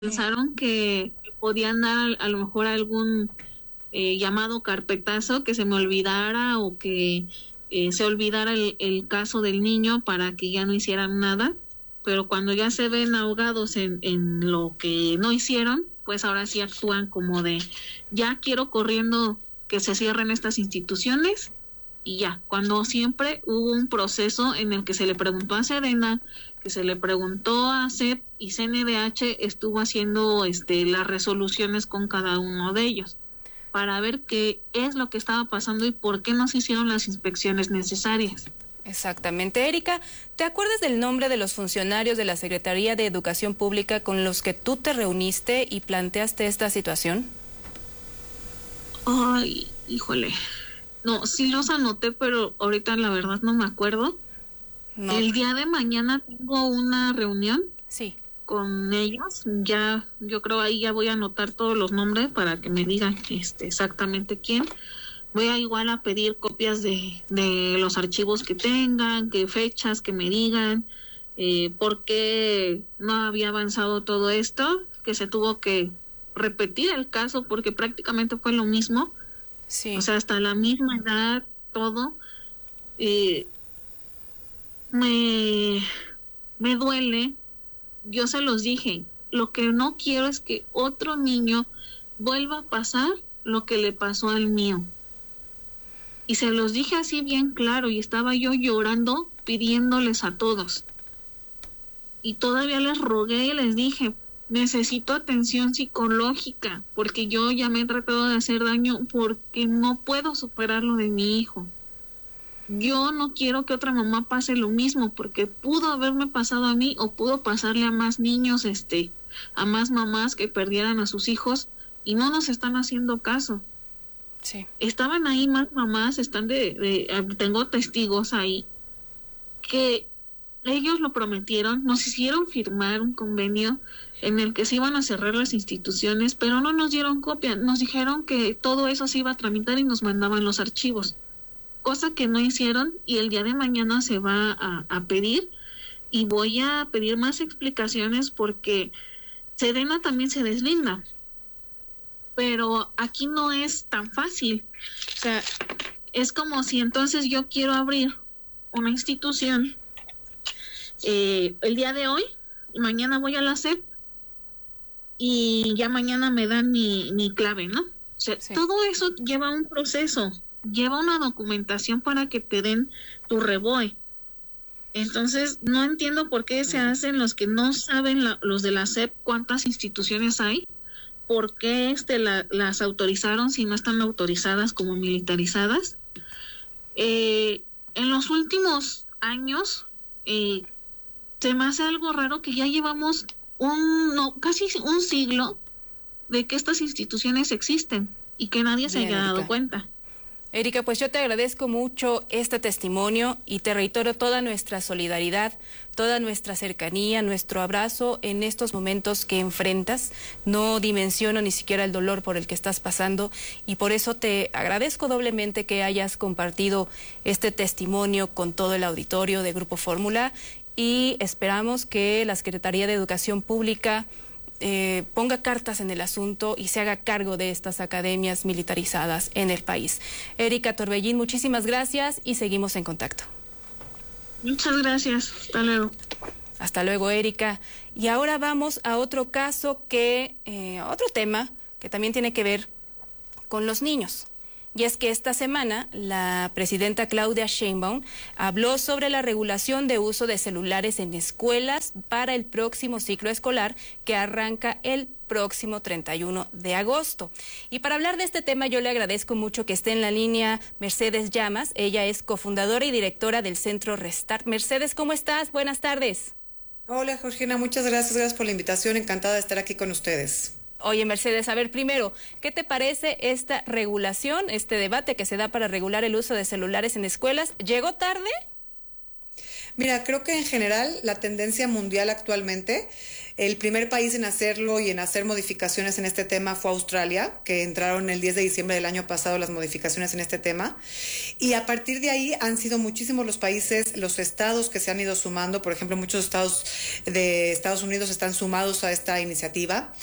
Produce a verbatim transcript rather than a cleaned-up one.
pensaron que podían dar a, a lo mejor algún eh, llamado carpetazo, que se me olvidara o que eh, se olvidara el, el caso del niño para que ya no hicieran nada, pero cuando ya se ven ahogados en, en lo que no hicieron, pues ahora sí actúan como de, ya quiero corriendo que se cierren estas instituciones y ya, cuando siempre hubo un proceso en el que se le preguntó a Sedena, que se le preguntó a C E P y C N D H estuvo haciendo este las resoluciones con cada uno de ellos para ver qué es lo que estaba pasando y por qué no se hicieron las inspecciones necesarias. Exactamente. Erika, ¿te acuerdas del nombre de los funcionarios de la Secretaría de Educación Pública con los que tú te reuniste y planteaste esta situación? Ay, híjole. No, sí los anoté, pero ahorita la verdad no me acuerdo. No. El día de mañana tengo una reunión. Sí. Con ellos, ya, yo creo ahí ya voy a anotar todos los nombres para que me digan este exactamente quién. Voy a igual a pedir copias de, de los archivos que tengan, qué fechas, que me digan, eh, por qué no había avanzado todo esto, que se tuvo que repetir el caso porque prácticamente fue lo mismo. Sí. O sea, hasta la misma edad, todo. Eh, me, me duele. Yo se los dije, lo que no quiero es que otro niño vuelva a pasar lo que le pasó al mío. Y se los dije así bien claro, y estaba yo llorando pidiéndoles a todos. Y todavía les rogué y les dije, necesito atención psicológica, porque yo ya me he tratado de hacer daño porque no puedo superar lo de mi hijo. Yo no quiero que otra mamá pase lo mismo, porque pudo haberme pasado a mí o pudo pasarle a más niños, este, a más mamás que perdieran a sus hijos y no nos están haciendo caso. Sí. Estaban ahí más mamás, están de, de, tengo testigos ahí que ellos lo prometieron, nos hicieron firmar un convenio en el que se iban a cerrar las instituciones, pero no nos dieron copia, nos dijeron que todo eso se iba a tramitar y nos mandaban los archivos. Cosa que no hicieron y el día de mañana se va a, a pedir y voy a pedir más explicaciones porque Sedena también se deslinda, pero aquí no es tan fácil. O sea, es como si entonces yo quiero abrir una institución eh, el día de hoy y mañana voy a la S E P y ya mañana me dan mi, mi clave, ¿no? O sea, sí. Todo eso lleva un proceso. Lleva una documentación para que te den tu reboe. Entonces, no entiendo por qué se hacen los que no saben, la, los de la S E P, cuántas instituciones hay, por qué este, la, las autorizaron si no están autorizadas como militarizadas. Eh, en los últimos años, eh, se me hace algo raro que ya llevamos un, no, casi un siglo de que estas instituciones existen y que nadie se haya dado cuenta. Erika, pues yo te agradezco mucho este testimonio y te reitero toda nuestra solidaridad, toda nuestra cercanía, nuestro abrazo en estos momentos que enfrentas. No dimensiono ni siquiera el dolor por el que estás pasando y por eso te agradezco doblemente que hayas compartido este testimonio con todo el auditorio de Grupo Fórmula y esperamos que la Secretaría de Educación Pública Eh, ponga cartas en el asunto y se haga cargo de estas academias militarizadas en el país. Erika Torbellín, muchísimas gracias y seguimos en contacto. Muchas gracias. Hasta luego. Hasta luego, Erika. Y ahora vamos a otro caso que, eh, otro tema que también tiene que ver con los niños. Y es que esta semana la presidenta Claudia Sheinbaum habló sobre la regulación de uso de celulares en escuelas para el próximo ciclo escolar que arranca el próximo treinta y uno de agosto. Y para hablar de este tema yo le agradezco mucho que esté en la línea Mercedes Llamas. Ella es cofundadora y directora del Centro Restart. Mercedes, ¿cómo estás? Buenas tardes. Hola, Georgina, muchas gracias, gracias por la invitación. Encantada de estar aquí con ustedes. Oye, Mercedes, a ver, primero, ¿qué te parece esta regulación, este debate que se da para regular el uso de celulares en escuelas? ¿Llegó tarde? Mira, creo que en general la tendencia mundial actualmente, el primer país en hacerlo y en hacer modificaciones en este tema fue Australia, que entraron el diez de diciembre del año pasado las modificaciones en este tema. Y a partir de ahí han sido muchísimos los países, los estados que se han ido sumando. Por ejemplo, muchos estados de Estados Unidos están sumados a esta iniciativa.